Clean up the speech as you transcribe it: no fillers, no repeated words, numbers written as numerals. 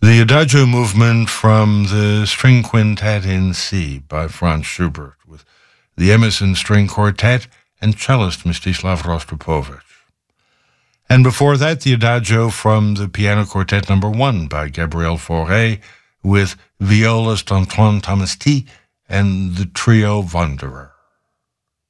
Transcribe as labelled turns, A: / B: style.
A: The Adagio movement from the String Quintet in C by Franz Schubert, with the Emerson String Quartet and cellist Mstislav Rostropovich. And before that, the Adagio from the Piano Quartet No. 1 by Gabriel Fauré, with violist Antoine Tomasty and the trio Wanderer.